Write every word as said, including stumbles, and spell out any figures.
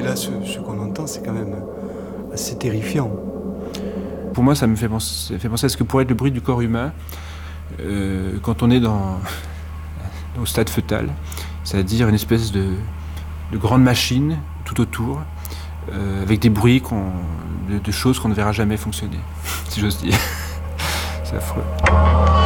là, ce, ce qu'on entend, c'est quand même assez terrifiant. Pour moi, ça me fait penser, ça fait penser à ce que pourrait être le bruit du corps humain euh, quand on est dans, au stade fœtal, c'est-à-dire une espèce de, de grande machine tout autour, euh, avec des bruits qu'on, de, de choses qu'on ne verra jamais fonctionner, si j'ose dire. C'est affreux.